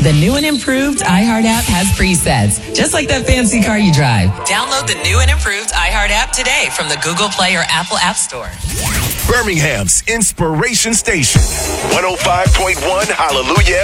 The new and improved iHeart app has presets, just like that fancy car you drive. Download the new and improved iHeart app today from the Google Play or Apple App Store. Birmingham's Inspiration Station, 105.1 Hallelujah